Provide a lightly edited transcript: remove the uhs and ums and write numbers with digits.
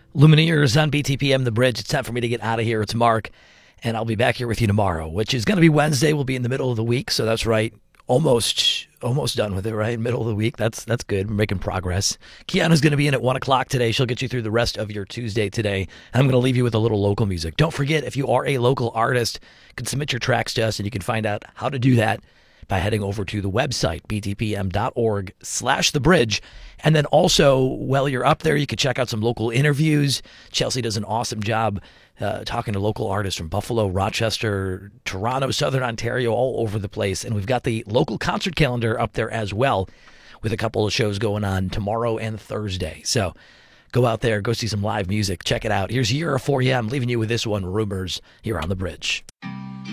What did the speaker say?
Lumineers on BTPM The Bridge. It's time for me to get out of here. It's Mark, and I'll be back here with you tomorrow, which is going to be Wednesday. We'll be in the middle of the week, so that's right. Almost done with it, right? Middle of the week. That's good. We're making progress. Kiana's going to be in at 1 o'clock today. She'll get you through the rest of your Tuesday today. And I'm going to leave you with a little local music. Don't forget, if you are a local artist, you can submit your tracks to us, and you can find out how to do that by heading over to the website, btpm.org/thebridge. And then also, while you're up there, you can check out some local interviews. Chelsea does an awesome job talking to local artists from Buffalo, Rochester, Toronto, Southern Ontario, all over the place. And we've got the local concert calendar up there as well, with a couple of shows going on tomorrow and Thursday. So go out there, go see some live music. Check it out. Here's Year for you. I'm leaving you with this one, Rumors, here on The Bridge.